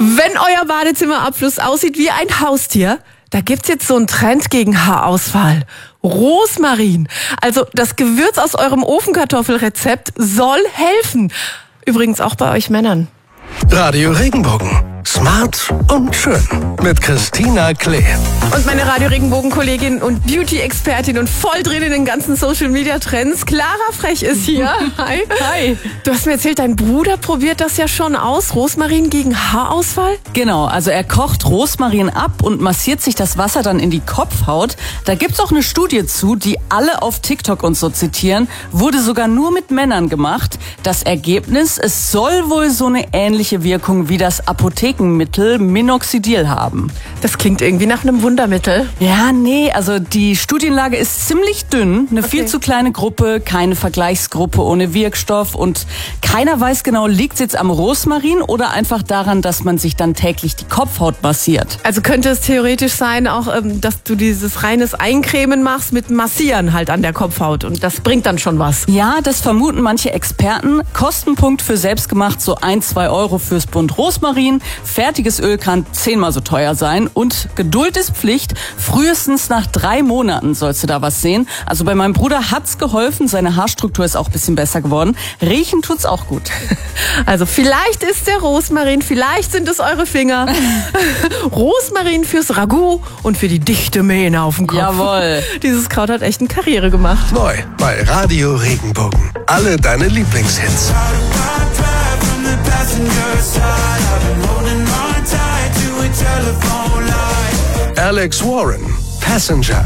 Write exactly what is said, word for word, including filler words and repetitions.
Wenn euer Badezimmerabfluss aussieht wie ein Haustier, da gibt's jetzt so einen Trend gegen Haarausfall. Rosmarin, also das Gewürz aus eurem Ofenkartoffelrezept, soll helfen. Übrigens auch bei euch Männern. Radio Regenbogen. Smart und schön. Mit Christina Klee. Und meine Radio Regenbogen-Kollegin und Beauty-Expertin und voll drin in den ganzen Social-Media-Trends, Clara Frech ist hier. Hi. Hi. Du hast mir erzählt, dein Bruder probiert das ja schon aus. Rosmarin gegen Haarausfall? Genau, also er kocht Rosmarin ab und massiert sich das Wasser dann in die Kopfhaut. Da gibt's auch eine Studie zu, die alle auf TikTok und so zitieren. Wurde sogar nur mit Männern gemacht. Das Ergebnis, es soll wohl so eine ähnliche Wirkung wie das Apothekenmittel Minoxidil haben. Das klingt irgendwie nach einem Wundermittel. Ja, nee, also die Studienlage ist ziemlich dünn. Eine Okay. viel zu kleine Gruppe, keine Vergleichsgruppe ohne Wirkstoff und keiner weiß genau, liegt's jetzt am Rosmarin oder einfach daran, dass man sich dann täglich die Kopfhaut massiert. Also könnte es theoretisch sein, auch, ähm, dass du dieses reines Eincremen machst mit Massieren halt an der Kopfhaut und das bringt dann schon was. Ja, das vermuten manche Experten. Kostenpunkt für selbstgemacht so ein, zwei Euro fürs Bund Rosmarin. Fertiges Öl kann zehnmal so teuer sein und Geduld ist Pflicht. Frühestens nach drei Monaten sollst du da was sehen. Also bei meinem Bruder hat's geholfen. Seine Haarstruktur ist auch ein bisschen besser geworden. Riechen tut's auch gut. Also vielleicht ist der Rosmarin, vielleicht sind es eure Finger. Rosmarin fürs Ragout und für die dichte Mähne auf dem Kopf. Jawohl. Dieses Kraut hat echt eine Karriere gemacht. Neu bei Radio Regenbogen. Alle deine Lieblingshits. Alex Warren, Passenger.